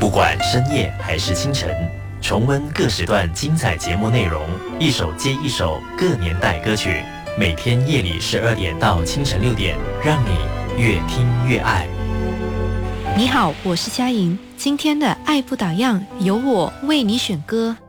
不管深夜还是清晨，重温各时段精彩节目内容，一首接一首各年代歌曲，每天夜里12点到清晨6点，让你越听越爱。 你好，我是佳莹，今天的爱不打烊由我为你选歌。